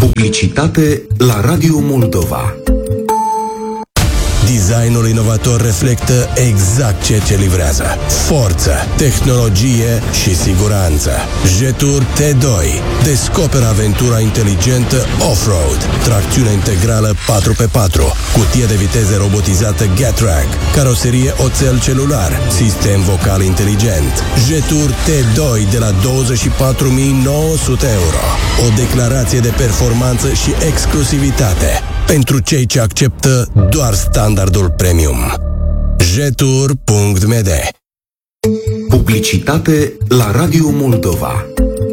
Publicitate la Radio Moldova. Designul inovator reflectă exact ceea ce livrează: forță, tehnologie și siguranță. Jetour T2. Descoperă aventura inteligentă off-road, tracțiune integrală 4x4, cutie de viteze robotizată Getrack, caroserie oțel celular, sistem vocal inteligent. Jetour T2 de la 24.900 euro. O declarație de performanță și exclusivitate pentru cei ce acceptă doar standardul premium. Jetour.md. Publicitate la Radio Moldova.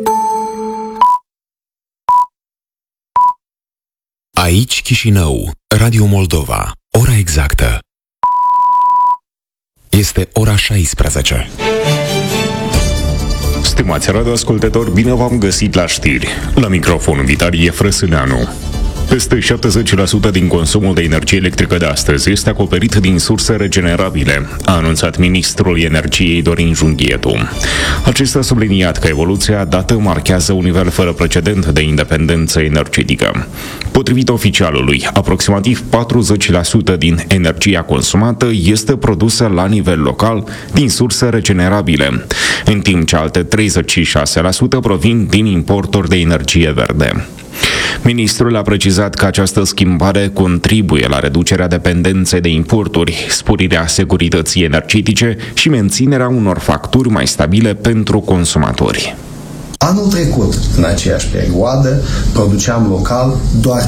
Aici Chișinău, Radio Moldova. Ora exactă este ora 16. Stimați radioascultători, bine v-am găsit la știri. La microfon Vitalie Frăsâneanu. Peste 70% din consumul de energie electrică de astăzi este acoperit din surse regenerabile, a anunțat ministrul energiei Dorin Junghietu. Acesta a subliniat că evoluția dată marchează un nivel fără precedent de independență energetică. Potrivit oficialului, aproximativ 40% din energia consumată este produsă la nivel local din surse regenerabile, în timp ce alte 36% provin din importuri de energie verde. Ministrul a precizat că această schimbare contribuie la reducerea dependenței de importuri, sporirea securității energetice și menținerea unor facturi mai stabile pentru consumatori. Anul trecut, în aceeași perioadă, produceam local doar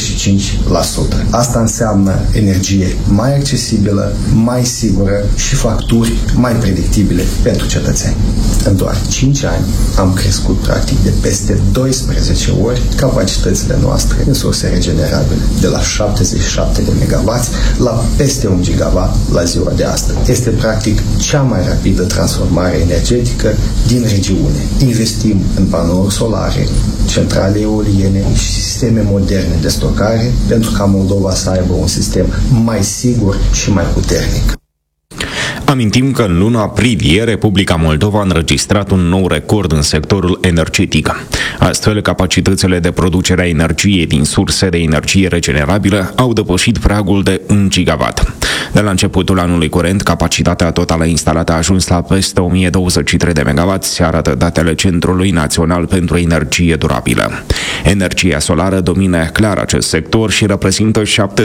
25%. Asta înseamnă energie mai accesibilă, mai sigură și facturi mai predictibile pentru cetățeni. În doar 5 ani am crescut practic de peste 12 ori capacitățile noastre în surse regenerabile, de la 77 de MW la peste 1 GW la ziua de astăzi. Este practic cea mai rapidă transformare energetică din regiune. Investim în panouri solare, centrale eoliene și sisteme moderne de stocare pentru ca Moldova să aibă un sistem mai sigur și mai puternic. Amintim că în luna aprilie Republica Moldova a înregistrat un nou record în sectorul energetic. Astfel, capacitățile de producere a energiei din surse de energie regenerabilă au depășit pragul de 1 GW. De la începutul anului curent, capacitatea totală instalată a ajuns la peste 1023 de MW, arată datele Centrului Național pentru Energie Durabilă. Energia solară domină clar acest sector și reprezintă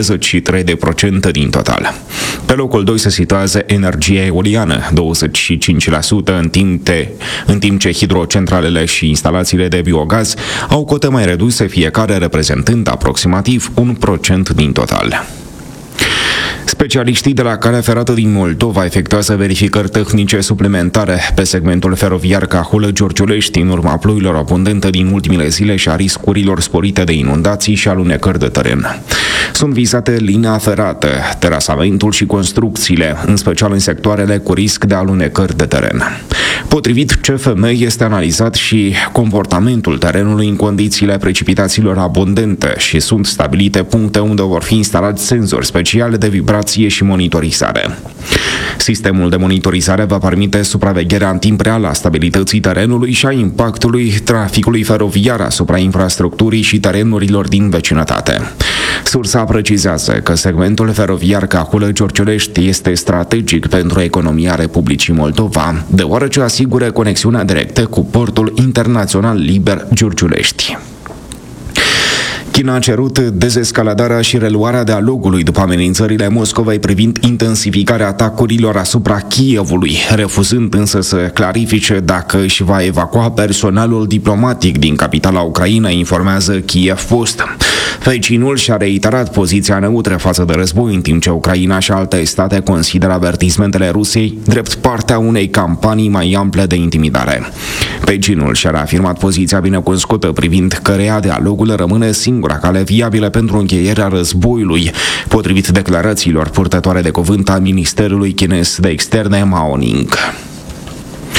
73% din total. Pe locul 2 se situează energia eoliană, 25%, în timp ce hidrocentralele și instalațiile de biogaz au cote mai reduse, fiecare reprezentând aproximativ 1% din total. Specialiștii de la Calea Ferată din Moldova efectuează verificări tehnice suplimentare pe segmentul feroviar Cahulă-Giurgiulești în urma ploilor abundente din ultimele zile și a riscurilor sporite de inundații și alunecări de teren. Sunt vizate linia ferată, terasamentul și construcțiile, în special în sectoarele cu risc de alunecări de teren. Potrivit CFM, este analizat și comportamentul terenului în condițiile precipitațiilor abundente și sunt stabilite puncte unde vor fi instalați senzori speciale de vibrație și monitorizare. Sistemul de monitorizare va permite supravegherea în timp real a stabilității terenului și a impactului traficului feroviar asupra infrastructurii și terenurilor din vecinătate. Sursa precizează că segmentul feroviar Cahulă-Giurgiulești este strategic pentru economia Republicii Moldova, deoarece asigură conexiunea directă cu portul internațional liber Giurgiulești. China a cerut dezescaladarea și reluarea dialogului după amenințările Moscovei privind intensificarea atacurilor asupra Kievului, refuzând însă să clarifice dacă își va evacua personalul diplomatic din capitala Ucrainei, informează Kiev Post. Vecinul și-a reiterat poziția neutră față de război, în timp ce Ucraina și alte state consideră avertismentele Rusiei drept partea unei campanii mai ample de intimidare. Pekinul și-a reafirmat poziția binecunoscută privind căreia dialogul rămâne singura cale viabilă pentru încheierea războiului, potrivit declarațiilor purtătoare de cuvânt a Ministerului Chinez de Externe Mao Ning.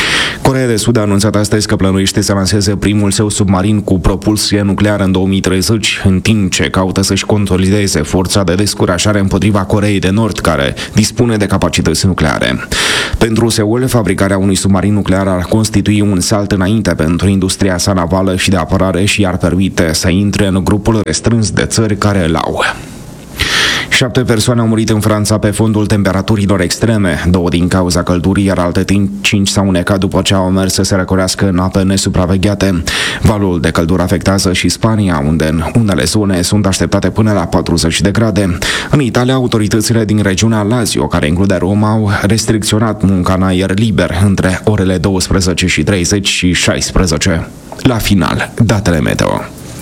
Coreea de Sud a anunțat astăzi că plănuiește să lanseze primul său submarin cu propulsie nucleară în 2030, în timp ce caută să-și consolideze forța de descurajare împotriva Coreei de Nord, care dispune de capacități nucleare. Pentru Seul, fabricarea unui submarin nuclear ar constitui un salt înainte pentru industria sa navală și de apărare și ar permite să intre în grupul restrâns de țări care îl au. 7 persoane au murit în Franța pe fondul temperaturilor extreme, 2 din cauza căldurii, iar alte 5 s-au unecat după ce au mers să se răcorească în ape nesupravegheate. Valul de căldură afectează și Spania, unde în unele zone sunt așteptate până la 40 de grade. În Italia, autoritățile din regiunea Lazio, care include Roma, au restricționat munca în aer liber între orele 12:30 și 16. La final, datele meteo.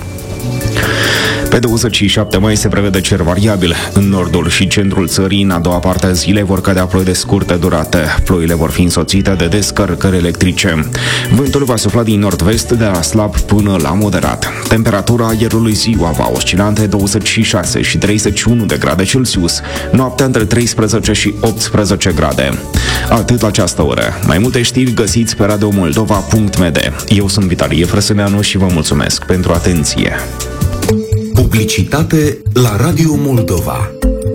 Pe 27 mai se prevede cer variabil. În nordul și centrul țării, în a doua parte a zilei, vor cădea ploi de scurtă durată. Ploile vor fi însoțite de descărcări electrice. Vântul va sufla din nord-vest de la slab până la moderat. Temperatura aerului ziua va oscila între 26 și 31 de grade Celsius, noaptea între 13 și 18 grade. Atât la această oră. Mai multe știri găsiți pe radiomoldova.md. Eu sunt Vitalie Frăsăneanu și vă mulțumesc pentru atenție. Publicitate la Radio Moldova.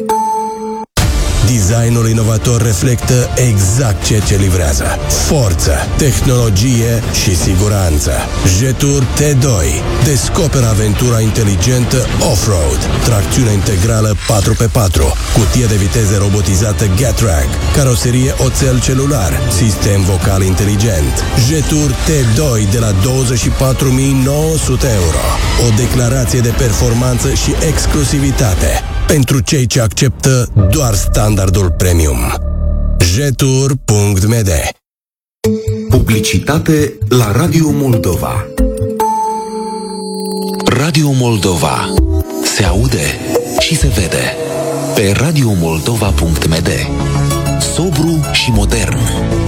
Designul inovator reflectă exact ceea ce livrează. Forță, tehnologie și siguranță. Jetur T2. Descoperă aventura inteligentă off-road. Tracțiune integrală 4x4. Cutie de viteze robotizată Getrack. Caroserie oțel celular. Sistem vocal inteligent. Jetur T2 de la 24.900 euro. O declarație de performanță și exclusivitate pentru cei ce acceptă doar standardul premium. Jetur.md. Publicitate la Radio Moldova. Radio Moldova. Se aude și se vede pe radiomoldova.md. Sobru și modern.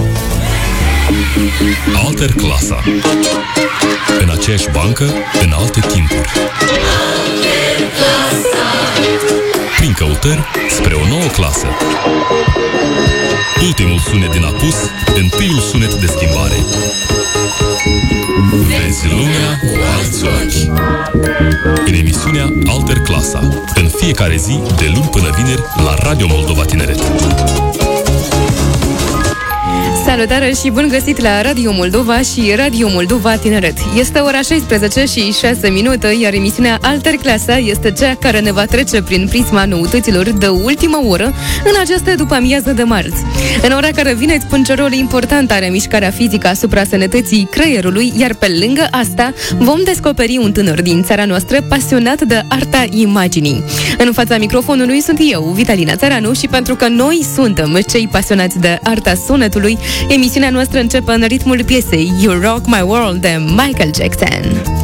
Alter Clasa. În aceeași bancă, în alte timpuri. Prin căutări spre o nouă clasă. Ultimul sunet din apus, întâiul sunet de schimbare. Vezi lumea cu alți ochi. În emisiunea Alter Clasa, în fiecare zi, de luni până vineri, la Radio Moldova Tineret. Salutare și bun găsit la Radio Moldova și Radio Moldova Tineret. Este ora 16 și 6 minute, iar emisiunea Alter Clasa este cea care ne va trece prin prisma noutăților de ultimă oră în această după-amiază de marți. În ora care vine îți spun ce rol important are mișcarea fizică asupra sănătății creierului, iar pe lângă asta vom descoperi un tânăr din țara noastră pasionat de arta imaginii. În fața microfonului sunt eu, Vitalina Țăranu, și pentru că noi suntem cei pasionați de arta sunetului, emisiunea noastră începe în ritmul piesei You Rock My World de Michael Jackson.